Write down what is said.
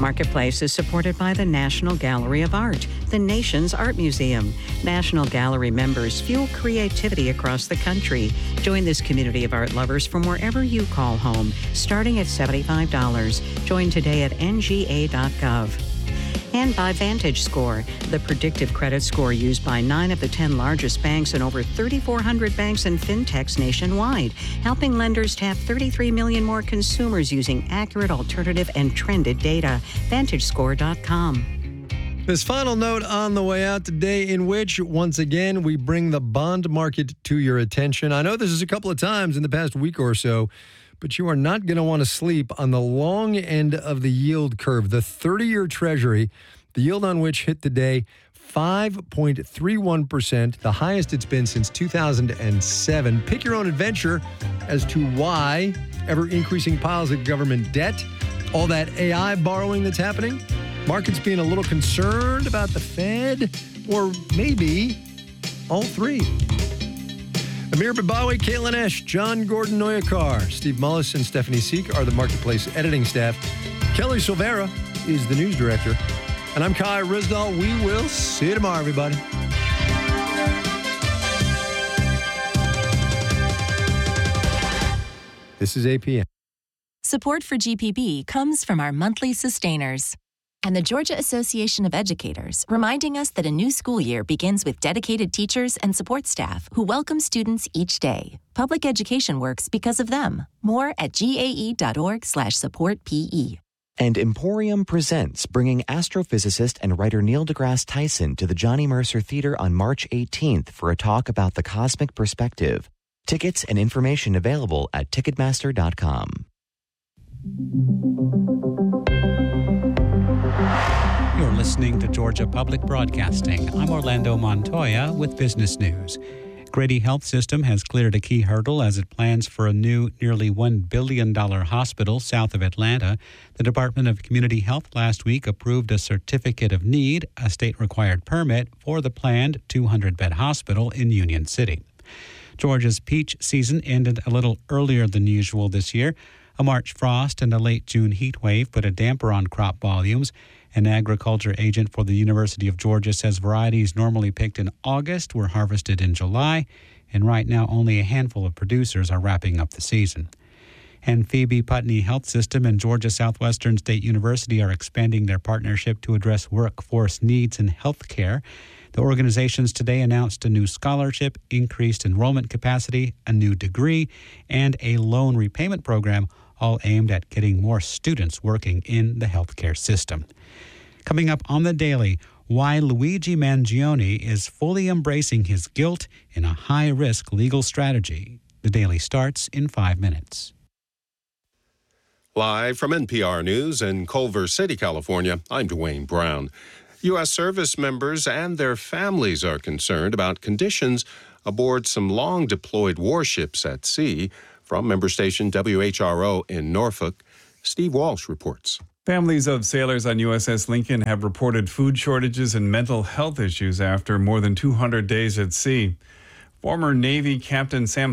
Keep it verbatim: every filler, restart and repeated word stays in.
Marketplace is supported by the National Gallery of Art, the nation's art museum. National Gallery members fuel creativity across the country. Join this community of art lovers from wherever you call home, starting at seventy-five dollars. Join today at N G A dot gov. And by VantageScore, the predictive credit score used by nine of the ten largest banks and over thirty-four hundred banks and fintechs nationwide, helping lenders tap thirty-three million more consumers using accurate, alternative, and trended data. Vantage Score dot com. This final note on the way out today, in which, once again, we bring the bond market to your attention. I know this is a couple of times in the past week or so, but you are not going to want to sleep on the long end of the yield curve. The thirty-year Treasury, the yield on which hit today five point three one percent, the highest it's been since two thousand seven. Pick your own adventure as to why ever-increasing piles of government debt, all that A I borrowing that's happening, markets being a little concerned about the Fed, or maybe all three. Amir Babawi, Caitlin Esch, John Gordon Noyakar, Steve Mullis, and Stephanie Seek are the Marketplace editing staff. Kelly Silvera is the news director. And I'm Kai Rizdal. We will see you tomorrow, everybody. This is A P M. Support for G P B comes from our monthly sustainers and the Georgia Association of Educators, reminding us that a new school year begins with dedicated teachers and support staff who welcome students each day. Public education works because of them. More at gae.org slash support PE. And Emporium presents bringing astrophysicist and writer Neil deGrasse Tyson to the Johnny Mercer Theater on March eighteenth for a talk about the cosmic perspective. Tickets and information available at Ticketmaster dot com. You're listening to Georgia Public Broadcasting. I'm Orlando Montoya with business news. Grady Health System has cleared a key hurdle as it plans for a new nearly one billion dollars hospital south of Atlanta. The Department of Community Health last week approved a certificate of need, a state-required permit, for the planned two hundred bed hospital in Union City. Georgia's peach season ended a little earlier than usual this year. A March frost and a late June heat wave put a damper on crop volumes. An agriculture agent for the University of Georgia says varieties normally picked in August were harvested in July, and right now only a handful of producers are wrapping up the season. And Phoebe Putney Health System and Georgia Southwestern State University are expanding their partnership to address workforce needs in health care. The organizations today announced a new scholarship, increased enrollment capacity, a new degree, and a loan repayment program, all aimed at getting more students working in the healthcare system. Coming up on The Daily, why Luigi Mangione is fully embracing his guilt in a high-risk legal strategy. The Daily starts in five minutes. Live from N P R News in Culver City, California, I'm Dwayne Brown. U S service members and their families are concerned about conditions aboard some long-deployed warships at sea. From member station W H R O in Norfolk, Steve Walsh reports. Families of sailors on U S S Lincoln have reported food shortages and mental health issues after more than two hundred days at sea. Former Navy Captain Sam